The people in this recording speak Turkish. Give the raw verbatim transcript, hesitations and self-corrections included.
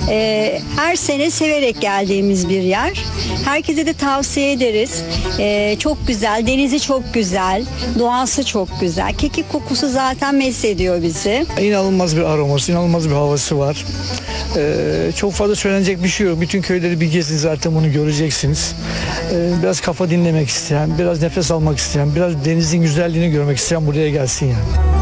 Ee, her sene severek geldiğimiz bir yer. Herkese de tavsiye ederiz. Ee, çok güzel, denizi çok güzel, doğası çok güzel. Kekik kokusu zaten mest ediyor bizi. İnanılmaz bir aroması, inanılmaz bir havası var. Ee, çok fazla söylenecek bir şey yok. Bütün köyleri bir gezin, zaten bunu göreceksiniz. Ee, biraz kafa dinlemek isteyen, biraz nefes almak isteyen, biraz denizin güzelliğini görmek isteyen buraya gelsin yani.